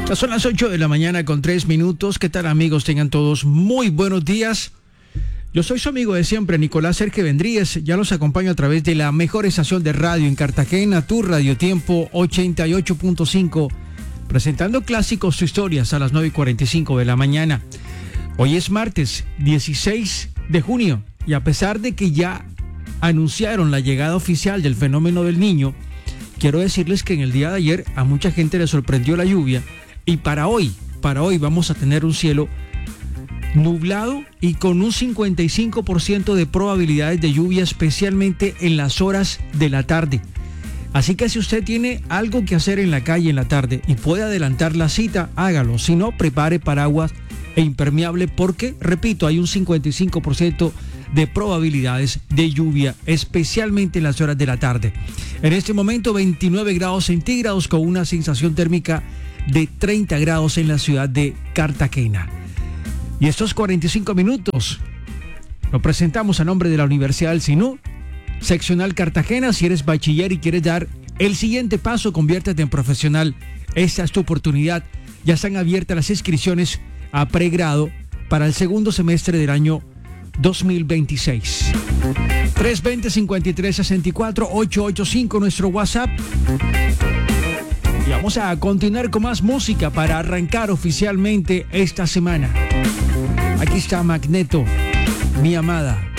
Ya son las 8 de la mañana con 3 minutos. ¿Qué tal, amigos? Tengan todos muy buenos días. Yo soy su amigo de siempre, Nicolás Sergio Vendríez. Ya los acompaño a través de la mejor estación de radio en Cartagena, tu Radio Tiempo 88.5, presentando clásicos o historias a las 9:45 de la mañana. Hoy es martes 16 de junio y a pesar de que ya anunciaron la llegada oficial del fenómeno del Niño, quiero decirles que en el día de ayer a mucha gente le sorprendió la lluvia y para hoy vamos a tener un cielo nublado y con un 55% de probabilidades de lluvia, especialmente en las horas de la tarde. Así que si usted tiene algo que hacer en la calle en la tarde y puede adelantar la cita, hágalo. Si no, prepare paraguas e impermeable porque, repito, hay un 55% de probabilidades de lluvia, especialmente en las horas de la tarde. En este momento 29 grados centígrados con una sensación térmica de 30 grados en la ciudad de Cartagena. Y estos 45 minutos lo presentamos a nombre de la Universidad del Sinú, seccional Cartagena. Si eres bachiller y quieres dar el siguiente paso, conviértete en profesional. Esta es tu oportunidad. Ya están abiertas las inscripciones a pregrado para el segundo semestre del año 2026. 320-5364 885 nuestro WhatsApp. Y vamos a continuar con más música para arrancar oficialmente esta semana. Aquí está Magneto, mi amada.